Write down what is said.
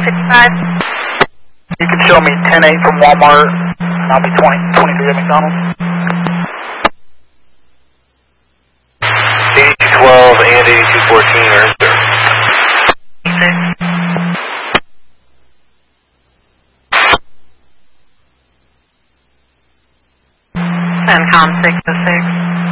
55. You can show me 10-8 from Walmart, and I'll be 23 at McDonald's. 8212 and 8214 are in service. CENTCOM 606.